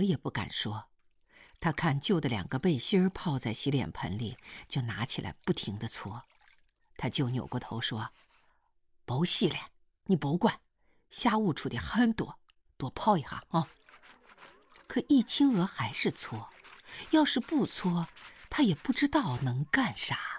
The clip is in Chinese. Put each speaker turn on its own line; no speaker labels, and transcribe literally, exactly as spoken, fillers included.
也不敢说。他看旧的两个背心儿泡在洗脸盆里，就拿起来不停地搓。他舅扭过头说：“别洗了，你别管，下午出的很多，多泡一下啊。”可易青娥还是搓，要是不搓，他也不知道能干啥。